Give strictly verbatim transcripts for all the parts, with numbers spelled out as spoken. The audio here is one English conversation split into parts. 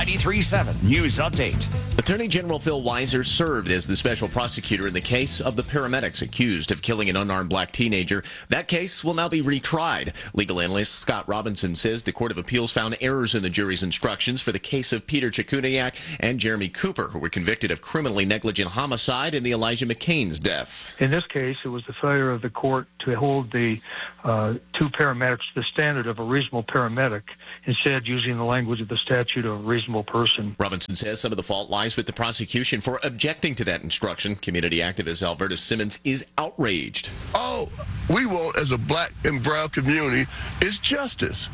ninety-three point seven News Update. Attorney General Phil Weiser served as the special prosecutor in the case of the paramedics accused of killing an unarmed black teenager. That case will now be retried. Legal analyst Scott Robinson says the Court of Appeals found errors in the jury's instructions for the case of Peter Chakuniak and Jeremy Cooper, who were convicted of criminally negligent homicide in the Elijah McCain's death. In this case, it was the failure of the court to hold the uh, two paramedics to the standard of a reasonable paramedic, instead using the language of the statute of a reasonable person. Robinson says some of the fault lies with the prosecution for objecting to that instruction. Community activist Alberta Simmons is outraged. All we want as a black and brown community is justice.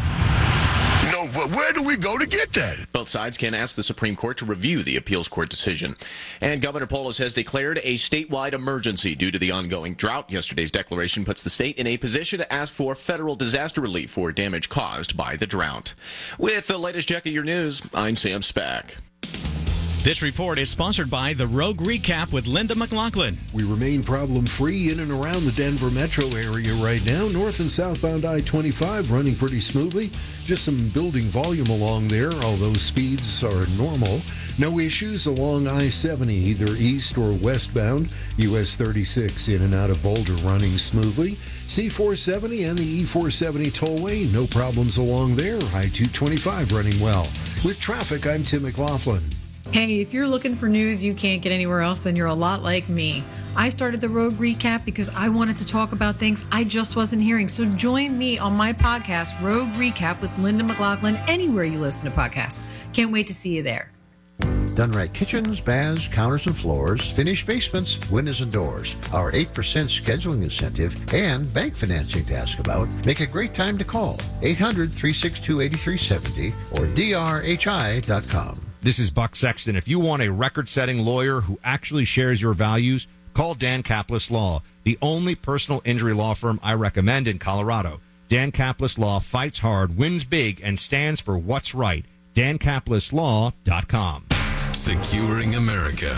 No, but where do we go to get that? Both sides can ask the Supreme Court to review the appeals court decision. And Governor Polis has declared a statewide emergency due to the ongoing drought. Yesterday's declaration puts the state in a position to ask for federal disaster relief for damage caused by the drought. With the latest check of your news, I'm Sam Spack. This report is sponsored by the Rogue Recap with Linda McLaughlin. We remain problem-free in and around the Denver metro area right now. North and southbound I twenty-five running pretty smoothly. Just some building volume along there, although speeds are normal. No issues along I seventy, either east or westbound. U S thirty-six in and out of Boulder running smoothly. C four seventy and the E four seventy tollway, no problems along there. I two twenty-five running well. With traffic, I'm Tim McLaughlin. Hey, if you're looking for news you can't get anywhere else, then you're a lot like me. I started the Rogue Recap because I wanted to talk about things I just wasn't hearing. So join me on my podcast, Rogue Recap with Linda McLaughlin, anywhere you listen to podcasts. Can't wait to see you there. Done right kitchens, baths, counters and floors, finished basements, windows and doors. Our eight percent scheduling incentive and bank financing to ask about make a great time to call. eight hundred, three six two, eight three seven zero or D R H I dot com. This is Buck Sexton. If you want a record-setting lawyer who actually shares your values, call Dan Kaplis Law, the only personal injury law firm I recommend in Colorado. Dan Kaplis Law fights hard, wins big, and stands for what's right. Dan Kaplis Law dot com. Securing America.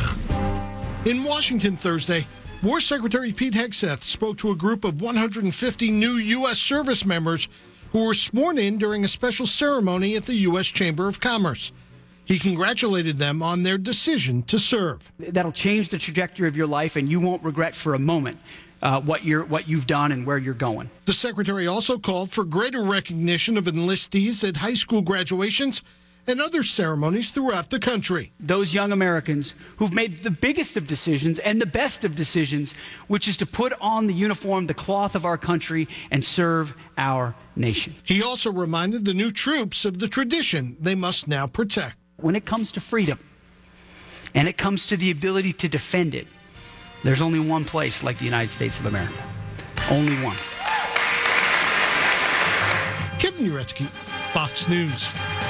In Washington Thursday, War Secretary Pete Hegseth spoke to a group of one hundred fifty new U S service members who were sworn in during a special ceremony at the U S Chamber of Commerce. He congratulated them on their decision to serve. That'll change the trajectory of your life, and you won't regret for a moment uh, what you're, what you've done and where you're going. The Secretary also called for greater recognition of enlistees at high school graduations and other ceremonies throughout the country. Those young Americans who've made the biggest of decisions and the best of decisions, which is to put on the uniform, the cloth of our country, and serve our nation. He also reminded the new troops of the tradition they must now protect. When it comes to freedom, and it comes to the ability to defend it, there's only one place like the United States of America. Only one. Kevin Uretsky, Fox News.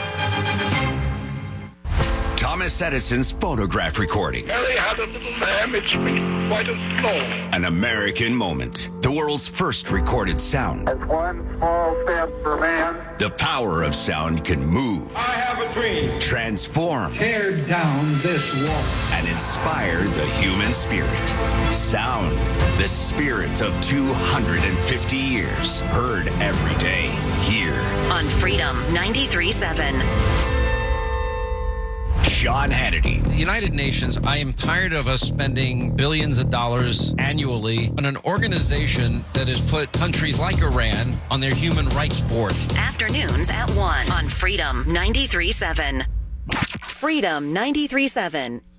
Thomas Edison's photograph recording. Harry had a little lamb, it's me, quite a slow. An American moment. The world's first recorded sound. It's one small step for man. The power of sound can move. I have a dream. Transform. Tear down this wall. And inspire the human spirit. Sound. The spirit of two hundred fifty years. Heard every day. Here. On Freedom ninety-three point seven. Sean Hannity. The United Nations, I am tired of us spending billions of dollars annually on an organization that has put countries like Iran on their human rights board. Afternoons at one on Freedom ninety-three point seven. Freedom ninety-three point seven.